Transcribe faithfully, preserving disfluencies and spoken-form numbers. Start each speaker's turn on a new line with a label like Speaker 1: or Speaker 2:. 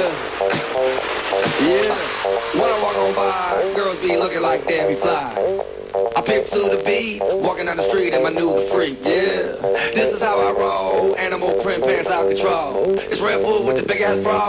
Speaker 1: Yeah, when I walk on by, girls be looking like Debbie Fly. I pimp to the beat, walking down the street in my new the freak, yeah. This is how I roll, animal print pants out control. It's Red Bull with the big ass bra,